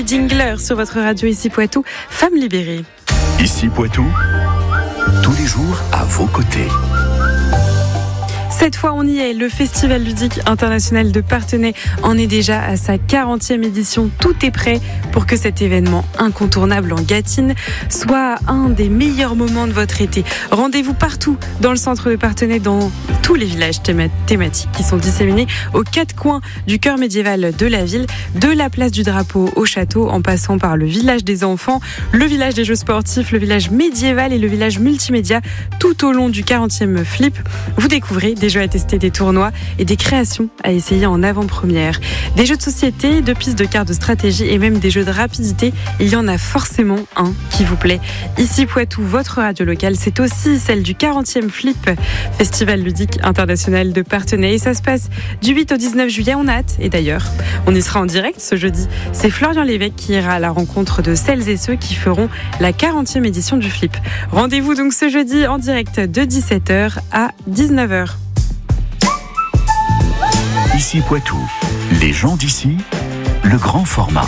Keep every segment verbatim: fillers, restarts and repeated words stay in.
Ellie Dingler sur votre radio Ici Poitou, Femme libérée. Ici Poitou, tous les jours à vos côtés. Cette fois, on y est. Le Festival ludique international de Parthenay en est déjà à sa quarantième édition. Tout est prêt pour que cet événement incontournable en Gâtine soit un des meilleurs moments de votre été. Rendez-vous partout dans le centre de Parthenay, dans tous les villages théma- thématiques qui sont disséminés aux quatre coins du cœur médiéval de la ville, de la place du drapeau au château, en passant par le village des enfants, le village des jeux sportifs, le village médiéval et le village multimédia. Tout au long du quarantième flip, vous découvrez des jeux à tester, des tournois et des créations à essayer en avant-première. Des jeux de société, de pistes de cartes de stratégie et même des jeux de rapidité. Il y en a forcément un qui vous plaît. Ici Poitou, votre radio locale, c'est aussi celle du quarantième Flip, Festival ludique international de Parthenay. Et ça se passe du huit au dix-neuf juillet, on a hâte. Et d'ailleurs, on y sera en direct ce jeudi. C'est Florian Lévesque qui ira à la rencontre de celles et ceux qui feront la quarantième édition du Flip. Rendez-vous donc ce jeudi en direct de dix-sept heures à dix-neuf heures. Ici Poitou, les gens d'ici, le grand format.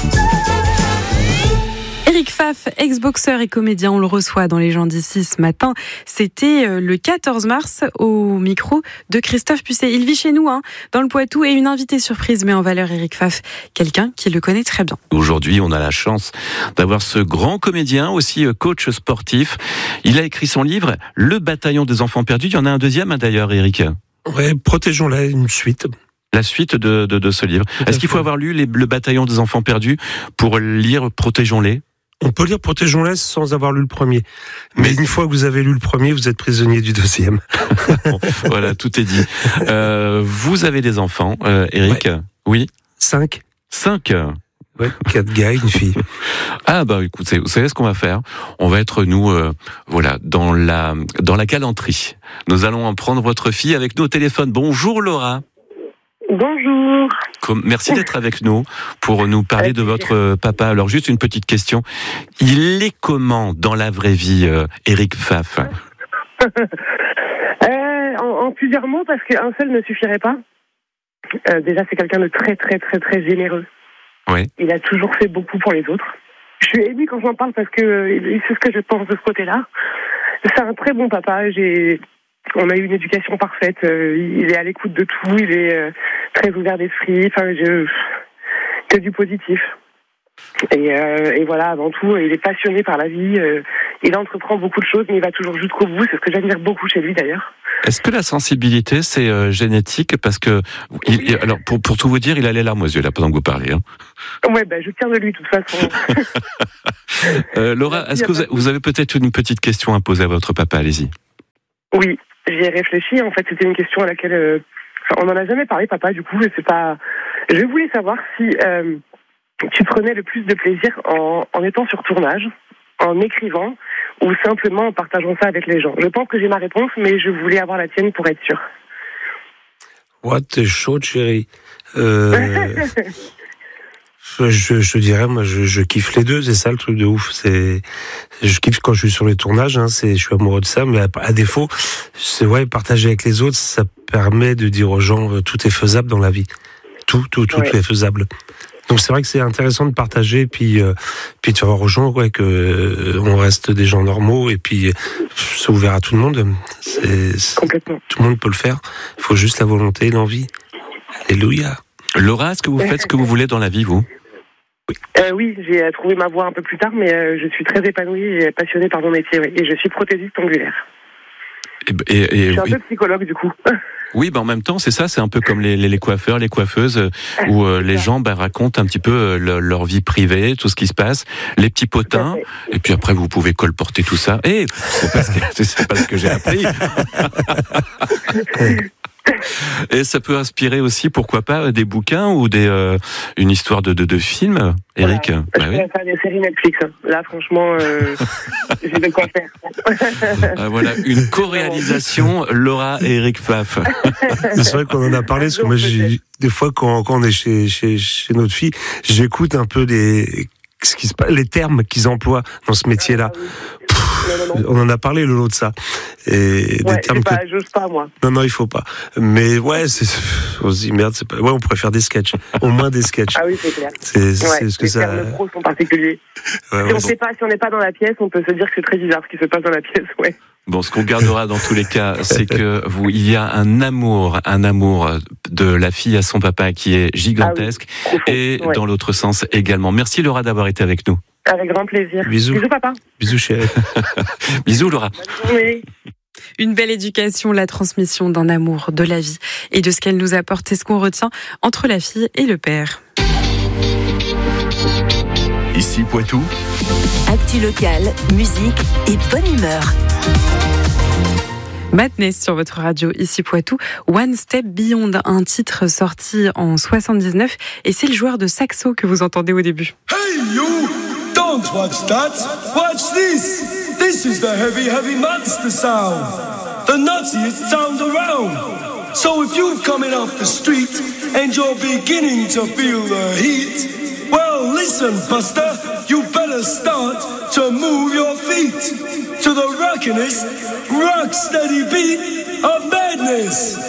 Éric Pfaff, ex-boxeur et comédien, on le reçoit dans Les gens d'ici ce matin. C'était le quatorze mars au micro de Christophe Pusset. Il vit chez nous, hein, dans le Poitou, et une invitée surprise met en valeur Éric Pfaff, quelqu'un qui le connaît très bien. Aujourd'hui, on a la chance d'avoir ce grand comédien, aussi coach sportif. Il a écrit son livre « Le bataillon des enfants perdus ». Il y en a un deuxième, hein, d'ailleurs, Éric. Ouais, protégeons-la, une suite. La suite de, de, de ce livre. Est-ce qu'il faut avoir lu les, Le bataillon des enfants perdus pour lire Protégeons-les ? On peut lire Protégeons-les sans avoir lu le premier. Mais, Mais une fois que vous avez lu le premier, vous êtes prisonnier du deuxième. Bon, voilà, tout est dit. Euh, vous avez des enfants, euh, Éric ? Ouais. Oui. Cinq. Cinq. Ouais, quatre gars, une fille. Ah bah écoutez, vous savez ce qu'on va faire ? On va être nous, euh, voilà, dans la dans la galanterie. Nous allons en prendre votre fille avec nous au téléphone. Bonjour Laura. Bonjour. Comme, merci d'être avec nous pour nous parler de votre papa. Alors juste une petite question. Il est comment dans la vraie vie, euh, Éric Pfaff ? euh, en, en plusieurs mots, parce qu'un seul ne suffirait pas. Euh, déjà, c'est quelqu'un de très très très très généreux. Oui. Il a toujours fait beaucoup pour les autres. Je suis émue quand j'en parle parce que euh, c'est ce que je pense de ce côté-là. C'est un très bon papa. J'ai, on a eu une éducation parfaite. Euh, il est à l'écoute de tout. Il est euh, très ouvert d'esprit. Enfin, je, que du positif. Et, euh, et voilà, avant tout, il est passionné par la vie. Euh, il entreprend beaucoup de choses, mais il va toujours jusqu'au bout. C'est ce que j'admire beaucoup chez lui, d'ailleurs. Est-ce que la sensibilité, c'est euh, génétique ? Parce que, il, alors, pour, pour tout vous dire, il a les larmes aux yeux, là, pendant que vous parlez. Hein. Ouais, ben, je tiens de lui, de toute façon. euh, Laura, est-ce que vous avez, vous avez peut-être une petite question à poser à votre papa ? Allez-y. Oui, j'y ai réfléchi. En fait, c'était une question à laquelle... Euh, enfin, on n'en a jamais parlé, papa, du coup. C'est pas... Je voulais savoir si euh, tu prenais le plus de plaisir en, en étant sur tournage, en écrivant, ou simplement en partageant ça avec les gens. Je pense que j'ai ma réponse, mais je voulais avoir la tienne pour être sûre. Ouais, t'es chaude, chérie. Euh... je, je te dirais, moi, je, je kiffe les deux, c'est ça le truc de ouf. C'est, je kiffe quand je suis sur les tournages, hein, c'est, je suis amoureux de ça, mais à, à défaut, c'est ouais, partager avec les autres, ça permet de dire aux gens, euh, tout est faisable dans la vie. Tout, tout, tout ouais. est faisable. Donc c'est vrai que c'est intéressant de partager, puis euh, puis de faire aux gens ouais, que euh, on reste des gens normaux, et puis euh, c'est ouvert à tout le monde. C'est, c'est, Complètement. Tout le monde peut le faire. Il faut juste la volonté et l'envie. Alléluia. Laura, est-ce que vous faites ce que vous voulez dans la vie, vous ? Oui, euh, oui, j'ai trouvé ma voie un peu plus tard, mais euh, je suis très épanouie et passionnée par mon métier, oui, et je suis prothésiste ongulaire. Et, et, et, je suis un oui. peu psychologue, du coup. Oui, bah en même temps, c'est ça, c'est un peu comme les, les, les coiffeurs, les coiffeuses, euh, où euh, les gens bah, racontent un petit peu euh, leur, leur vie privée, tout ce qui se passe, les petits potins, et puis après vous pouvez colporter tout ça. Et c'est pas ce que, c'est pas ce que j'ai appris. Et ça peut inspirer aussi, pourquoi pas, des bouquins ou des euh, une histoire de de, de film, Éric. Voilà. Bah, je oui. vais faire des séries Netflix. Hein. Là, franchement, euh, j'ai de quoi faire. Ah, voilà, une co-réalisation Laura et Éric Pfaff. C'est vrai qu'on en a parlé, parce que moi, j'ai, des fois, quand, quand on est chez, chez, chez notre fille, j'écoute un peu les, ce qui se passe, les termes qu'ils emploient dans ce métier-là. Pff, non, non. On en a parlé, Lolo, de ça. Et Ouais, des termes pas, que... j'ose pas, moi. Non, non, il faut pas. Mais ouais, c'est... on se dit, merde, c'est pas... Ouais, on pourrait faire des sketchs. Au moins des sketchs. Ah oui, c'est clair. C'est, Ouais, c'est ce que les ça... termes pro sont particuliers. Ouais, si ouais, on bon. sait pas, si on n'est pas dans la pièce, on peut se dire que c'est très bizarre ce qui se passe dans la pièce, ouais. Bon, ce qu'on gardera dans tous les cas, c'est que vous, il y a un amour, un amour de la fille à son papa qui est gigantesque, ah oui, et ouais. dans l'autre sens également. Merci Laura d'avoir été avec nous. Avec grand plaisir. Bisous. Bisous, papa. Bisous, chérie. Bisous Laura. Bonne journée. Une belle éducation, la transmission d'un amour, de la vie et de ce qu'elle nous apporte. C'est ce qu'on retient entre la fille et le père. Ici Poitou, Actu locale, musique et bonne humeur. Madness sur votre radio, ici Poitou. One Step Beyond, un titre sorti en soixante-dix-neuf. Et c'est le joueur de saxo que vous entendez au début. Hey you! Don't watch that! Watch this! This is the heavy, heavy monster sound! The nuttiest sound around! So if you're coming off the street and you're beginning to feel the heat, well listen Buster, you better start to move your feet to the rockinest, rock steady beat of madness!